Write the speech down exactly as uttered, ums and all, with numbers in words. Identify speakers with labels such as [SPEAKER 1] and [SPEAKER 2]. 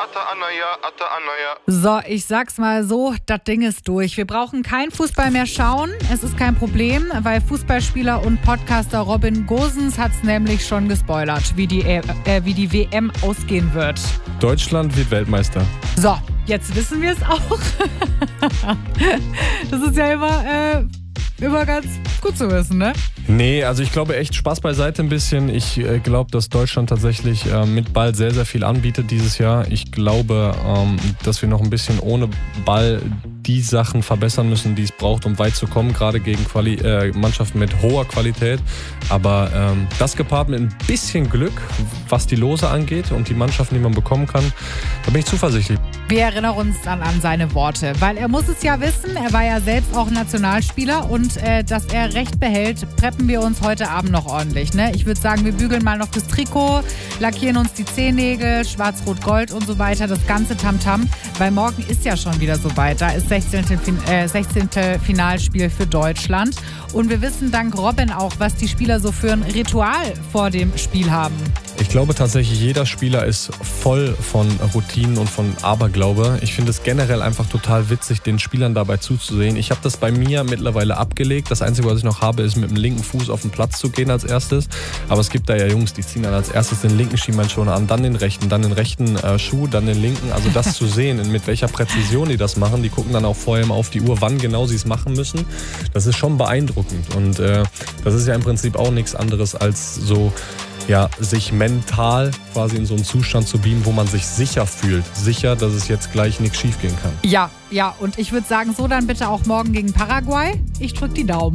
[SPEAKER 1] So, ich sag's mal so, das Ding ist durch. Wir brauchen kein Fußball mehr schauen. Es ist kein Problem, weil Fußballspieler und Podcaster Robin Gosens hat's nämlich schon gespoilert, wie die, äh, wie die W M ausgehen wird.
[SPEAKER 2] Deutschland wird Weltmeister.
[SPEAKER 1] So, jetzt wissen wir es auch. Das ist ja immer, äh, immer ganz gut zu wissen, ne?
[SPEAKER 2] Nee, also ich glaube echt, Spaß beiseite ein bisschen. Ich äh, glaube, dass Deutschland tatsächlich äh, mit Ball sehr, sehr viel anbietet dieses Jahr. Ich glaube, ähm, dass wir noch ein bisschen ohne Ball die Sachen verbessern müssen, die es braucht, um weit zu kommen, gerade gegen Quali- äh, Mannschaften mit hoher Qualität. Aber ähm, das gepaart mit ein bisschen Glück, was die Lose angeht und die Mannschaften, die man bekommen kann, da bin ich zuversichtlich.
[SPEAKER 1] Wir erinnern uns dann an seine Worte, weil er muss es ja wissen, er war ja selbst auch Nationalspieler und äh, dass er Recht behält, preppen wir uns heute Abend noch ordentlich. Ne? Ich würde sagen, wir bügeln mal noch das Trikot, lackieren uns die Zehennägel, schwarz-rot-gold und so weiter, das ganze Tamtam, weil morgen ist ja schon wieder soweit. Da ist sechzehnte. Fin- äh, sechzehnte. Finalspiel für Deutschland und wir wissen dank Robin auch, was die Spieler so für ein Ritual vor dem Spiel haben.
[SPEAKER 2] Ich glaube tatsächlich, jeder Spieler ist voll von Routinen und von Aberglaube. Ich finde es generell einfach total witzig, den Spielern dabei zuzusehen. Ich habe das bei mir mittlerweile abgelegt. Das Einzige, was ich noch habe, ist mit dem linken Fuß auf den Platz zu gehen als erstes. Aber es gibt da ja Jungs, die ziehen dann als erstes den linken Schienbeinschoner an, dann den rechten, dann den rechten äh, Schuh, dann den linken. Also das zu sehen, mit welcher Präzision die das machen. Die gucken dann auch vorher mal auf die Uhr, wann genau sie es machen müssen. Das ist schon beeindruckend. Und äh, das ist ja im Prinzip auch nichts anderes als so... ja, sich mental quasi in so einen Zustand zu beamen, wo man sich sicher fühlt. Sicher, dass es jetzt gleich nichts schiefgehen kann.
[SPEAKER 1] Ja, ja, und ich würde sagen, so dann bitte auch morgen gegen Paraguay. Ich drück die Daumen.